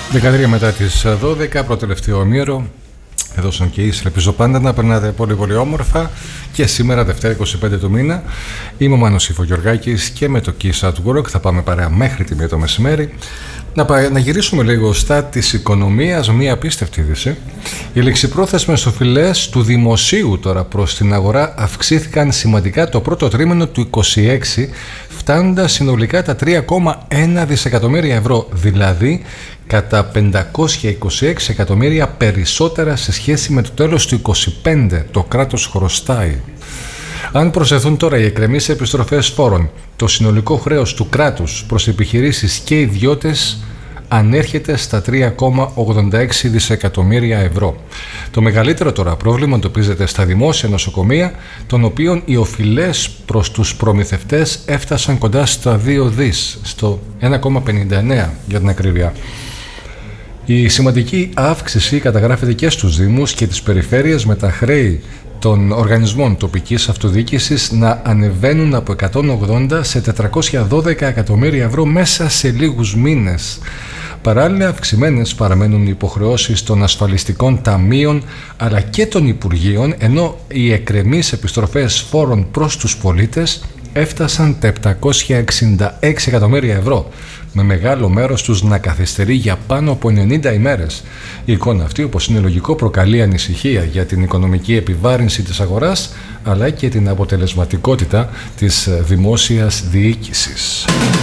13 μετά τις 12, πρώτο τελευταίο ημίωρο. Εδώ στον Κιής, ελπίζω πάντα να περνάτε πολύ πολύ όμορφα. Και σήμερα, Δευτέρα 25 του μήνα, είμαι ο Μάνος Ιφογιοργάκης και με το Kiss at Work θα πάμε παρέα μέχρι τη 1 το μεσημέρι. Να γυρίσουμε λίγο στα της οικονομίας, μία απίστευτη είδηση. Οι ληξιπρόθεσμες οφειλές του δημοσίου τώρα προς την αγορά αυξήθηκαν σημαντικά το πρώτο τρίμηνο του 2026, φτάνοντας συνολικά τα 3,1 δισεκατομμύρια ευρώ, δηλαδή κατά 526 εκατομμύρια περισσότερα σε σχέση με το τέλος του 2025. Το κράτος χρωστάει. Αν προσθεθούν τώρα οι εκκρεμείς επιστροφές φόρων, το συνολικό χρέος του κράτους προς επιχειρήσεις και ιδιώτες ανέρχεται στα 3,86 δισεκατομμύρια ευρώ. Το μεγαλύτερο τώρα πρόβλημα εντοπίζεται στα δημόσια νοσοκομεία, των οποίων οι οφειλές προς τους προμηθευτές έφτασαν κοντά στα 2 δις, στο 1,59 για την ακρίβεια. Η σημαντική αύξηση καταγράφεται και στους Δήμους και τις περιφέρειες, με τα χρέη των οργανισμών τοπικής αυτοδιοίκησης να ανεβαίνουν από 180 σε 412 εκατομμύρια ευρώ μέσα σε λίγους μήνες. Παράλληλα, αυξημένες παραμένουν οι υποχρεώσεις των ασφαλιστικών ταμείων αλλά και των Υπουργείων, ενώ οι εκκρεμείς επιστροφές φόρων προς τους πολίτες έφτασαν τα 766 εκατομμύρια ευρώ, με μεγάλο μέρος τους να καθυστερεί για πάνω από 90 ημέρες. Η εικόνα αυτή, όπως είναι λογικό, προκαλεί ανησυχία για την οικονομική επιβάρυνση της αγοράς, αλλά και την αποτελεσματικότητα της δημόσιας διοίκησης.